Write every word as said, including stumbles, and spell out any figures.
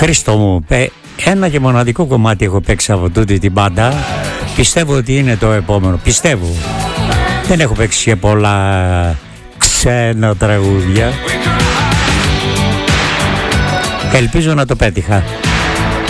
Χρήστο μου, ένα και μοναδικό κομμάτι έχω παίξει από τούτη την μπάντα. Πιστεύω ότι είναι το επόμενο. Πιστεύω. Δεν έχω παίξει και πολλά ξένα τραγούδια. Ελπίζω να το πέτυχα.